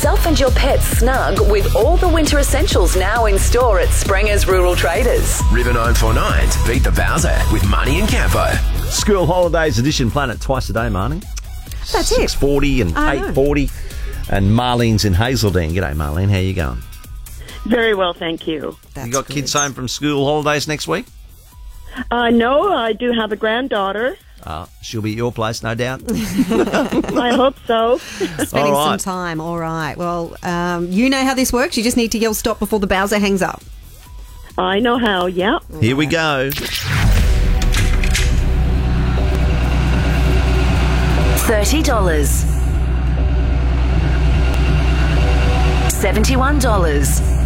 Yourself and your pets snug with all the winter essentials now in store at Sprenger's Rural Traders. River 949's Beat the Bowser with Money and Campo. School Holidays Edition playing it twice a day, Marnie. That's it. 6:40 and 8:40. And Marlene's in Hazelden. G'day, Marlene. How you going? Very well, thank you. You got kids home from school holidays next week? No, I do have a granddaughter. She'll be at your place, no doubt. I hope so. Spending some time. All right. Well, you know how this works. You just need to yell stop before the Bowser hangs up. I know how, yeah. Here we go. $30. $71.